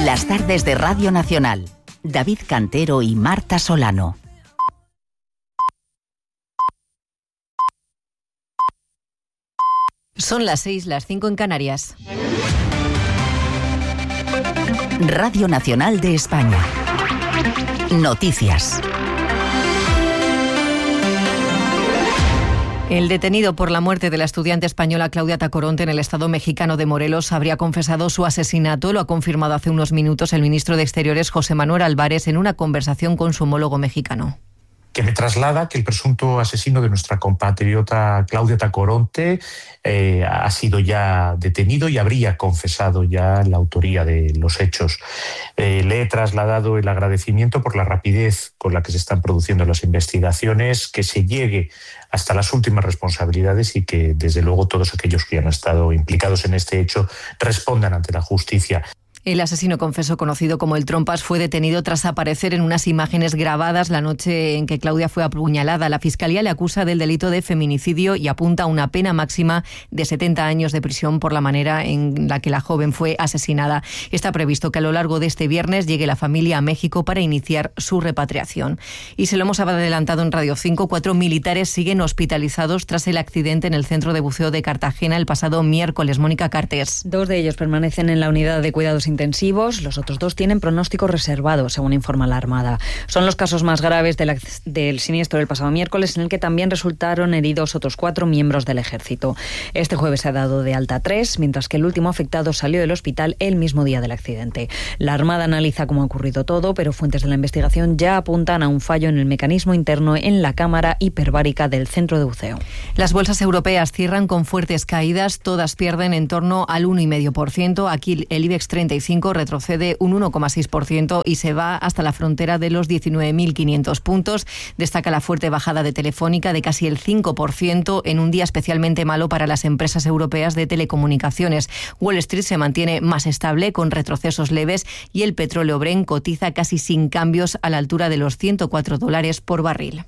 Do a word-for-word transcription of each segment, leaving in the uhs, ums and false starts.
Las tardes de Radio Nacional. David Cantero y Marta Solano. Son las seis, las cinco en Canarias. Radio Nacional de España. Noticias. El detenido por la muerte de la estudiante española Claudia Tacoronte en el estado mexicano de Morelos habría confesado su asesinato. Lo ha confirmado hace unos minutos el ministro de Exteriores, José Manuel Álvarez, en una conversación con su homólogo mexicano. Que me traslada que el presunto asesino de nuestra compatriota Claudia Tacoronte eh, ha sido ya detenido y habría confesado ya la autoría de los hechos. Eh, le he trasladado el agradecimiento por la rapidez con la que se están produciendo las investigaciones, que se llegue hasta las últimas responsabilidades y que, desde luego, todos aquellos que han estado implicados en este hecho respondan ante la justicia. El asesino confeso, conocido como el Trompas, fue detenido tras aparecer en unas imágenes grabadas la noche en que Claudia fue apuñalada. La Fiscalía le acusa del delito de feminicidio y apunta a una pena máxima de setenta años de prisión por la manera en la que la joven fue asesinada. Está previsto que a lo largo de este viernes llegue la familia a México para iniciar su repatriación. Y se lo hemos adelantado en Radio cinco, cuatro militares siguen hospitalizados tras el accidente en el centro de buceo de Cartagena el pasado miércoles. Mónica Cartes. Dos de ellos permanecen en la unidad de cuidados intensivos, los otros dos tienen pronóstico reservado, según informa la Armada. Son los casos más graves de la, del siniestro del pasado miércoles, en el que también resultaron heridos otros cuatro miembros del ejército. Este jueves se ha dado de alta tres, mientras que el último afectado salió del hospital el mismo día del accidente. La Armada analiza cómo ha ocurrido todo, pero fuentes de la investigación ya apuntan a un fallo en el mecanismo interno en la cámara hiperbárica del centro de buceo. Las bolsas europeas cierran con fuertes caídas, todas pierden en torno al uno coma cinco por ciento. Aquí el IBEX treinta y cinco retrocede un uno coma seis por ciento y se va hasta la frontera de los diecinueve mil quinientos puntos. Destaca la fuerte bajada de Telefónica de casi el cinco por ciento en un día especialmente malo para las empresas europeas de telecomunicaciones. Wall Street se mantiene más estable con retrocesos leves y el petróleo Brent cotiza casi sin cambios a la altura de los ciento cuatro dólares por barril.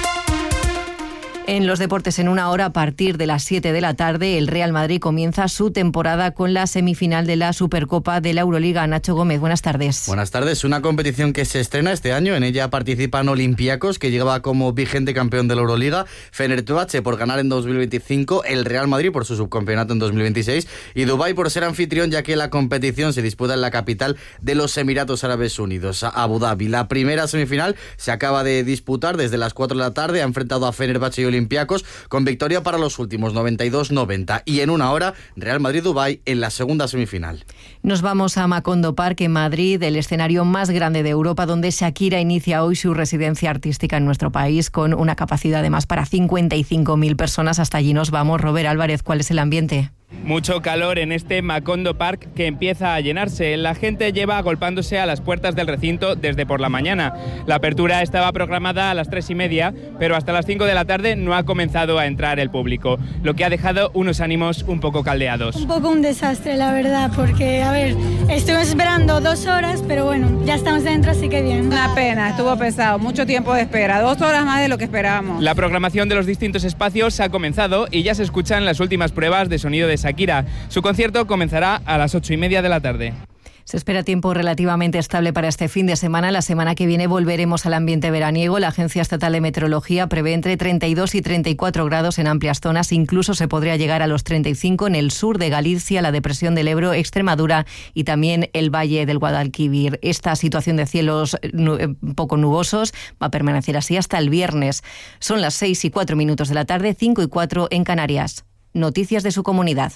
En los deportes, en una hora, a partir de las siete de la tarde, el Real Madrid comienza su temporada con la semifinal de la Supercopa de la Euroliga. Nacho Gómez, buenas tardes. Buenas tardes. Una competición que se estrena este año. En ella participan Olympiacos, que llegaba como vigente campeón de la Euroliga, Fenerbahce por ganar en dos mil veinticinco, el Real Madrid por su subcampeonato en dos mil veintiséis y Dubái por ser anfitrión, ya que la competición se disputa en la capital de los Emiratos Árabes Unidos, Abu Dhabi. La primera semifinal se acaba de disputar desde las cuatro de la tarde. Ha enfrentado a Fenerbahce y Olympiacos Olympiacos con victoria para los últimos, noventa y dos noventa. Y en una hora, Real Madrid-Dubái en la segunda semifinal. Nos vamos a Macondo Park en Madrid, el escenario más grande de Europa, donde Shakira inicia hoy su residencia artística en nuestro país con una capacidad además para cincuenta y cinco mil personas. Hasta allí nos vamos. Robert Álvarez, ¿cuál es el ambiente? Mucho calor en este Macondo Park que empieza a llenarse. La gente lleva agolpándose a las puertas del recinto desde por la mañana. La apertura estaba programada a las tres y media, pero hasta las cinco de la tarde no ha comenzado a entrar el público, lo que ha dejado unos ánimos un poco caldeados. Un poco un desastre, la verdad, porque, a ver, estuvimos esperando dos horas, pero bueno, ya estamos dentro, así que bien. Una pena, estuvo pesado, mucho tiempo de espera, dos horas más de lo que esperábamos. La programación de los distintos espacios ha comenzado y ya se escuchan las últimas pruebas de sonido de Shakira. Su concierto comenzará a las ocho y media de la tarde. Se espera tiempo relativamente estable para este fin de semana. La semana que viene volveremos al ambiente veraniego. La Agencia Estatal de Meteorología prevé entre treinta y dos y treinta y cuatro grados en amplias zonas. Incluso se podría llegar a los treinta y cinco en el sur de Galicia, la depresión del Ebro, Extremadura y también el valle del Guadalquivir. Esta situación de cielos poco nubosos va a permanecer así hasta el viernes. Son las seis y cuatro minutos de la tarde, cinco y cuatro en Canarias. Noticias de su comunidad.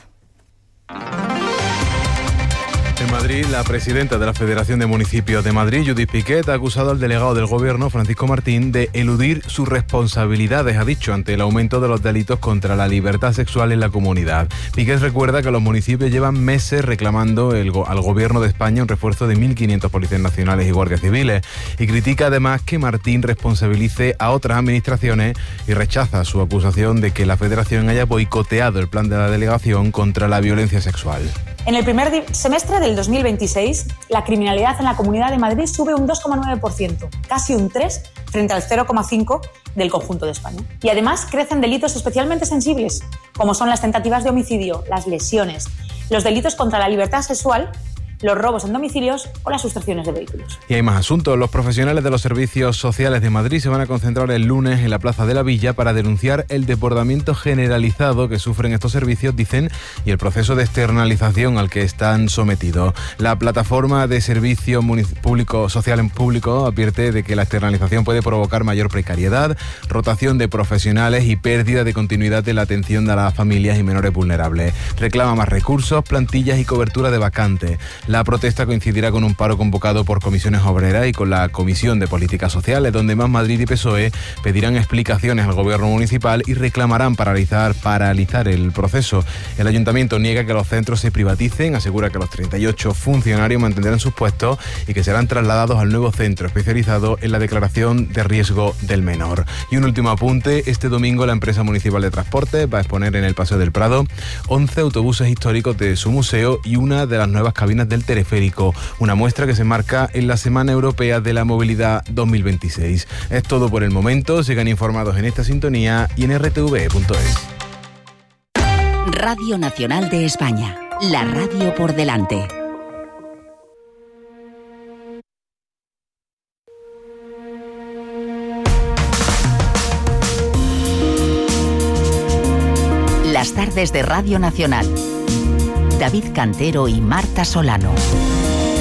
En Madrid, la presidenta de la Federación de Municipios de Madrid, Judith Piquet, ha acusado al delegado del Gobierno, Francisco Martín, de eludir sus responsabilidades, ha dicho, ante el aumento de los delitos contra la libertad sexual en la comunidad. Piquet recuerda que los municipios llevan meses reclamando el, al Gobierno de España un refuerzo de mil quinientos policías nacionales y guardias civiles, y critica además que Martín responsabilice a otras administraciones y rechaza su acusación de que la Federación haya boicoteado el plan de la delegación contra la violencia sexual. En el primer semestre del dos mil veintiséis, la criminalidad en la Comunidad de Madrid sube un dos coma nueve por ciento, casi un tres por ciento frente al cero coma cinco por ciento del conjunto de España. Y además crecen delitos especialmente sensibles, como son las tentativas de homicidio, las lesiones, los delitos contra la libertad sexual los robos en domicilios o las sustracciones de vehículos. Y hay más asuntos. Los profesionales de los servicios sociales de Madrid se van a concentrar el lunes en la Plaza de la Villa para denunciar el desbordamiento generalizado que sufren estos servicios, dicen, y el proceso de externalización al que están sometidos. La plataforma de servicio público social en público advierte de que la externalización puede provocar mayor precariedad, rotación de profesionales y pérdida de continuidad de la atención a las familias y menores vulnerables. Reclama más recursos, plantillas y cobertura de vacantes. La protesta coincidirá con un paro convocado por comisiones obreras y con la Comisión de Políticas Sociales, donde Más Madrid y P S O E pedirán explicaciones al gobierno municipal y reclamarán paralizar, paralizar el proceso. El ayuntamiento niega que los centros se privaticen, asegura que los treinta y ocho funcionarios mantendrán sus puestos y que serán trasladados al nuevo centro especializado en la declaración de riesgo del menor. Y un último apunte, este domingo la empresa municipal de transporte va a exponer en el Paseo del Prado once autobuses históricos de su museo y una de las nuevas cabinas del teleférico, una muestra que se marca en la Semana Europea de la Movilidad dos mil veintiséis. Es todo por el momento, sigan informados en esta sintonía y en r t v punto es. Radio Nacional de España, la radio por delante. Las tardes de Radio Nacional. David Cantero y Marta Solano.